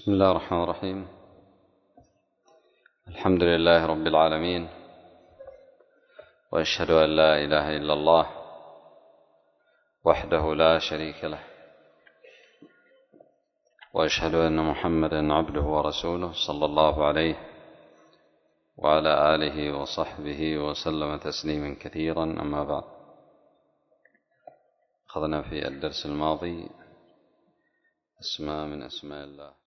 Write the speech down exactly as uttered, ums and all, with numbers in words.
بسم الله الرحمن الرحيم. الحمد لله رب العالمين، وأشهد أن لا إله إلا الله وحده لا شريك له، وأشهد أن محمدا عبده ورسوله صلى الله عليه وعلى آله وصحبه وسلم تسليما كثيرا. أما بعد، أخذنا في الدرس الماضي اسماء من أسماء الله.